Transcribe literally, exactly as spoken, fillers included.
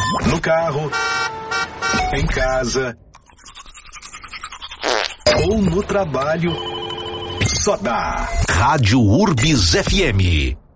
No carro, em casa ou no trabalho, só dá Rádio Urbis F M.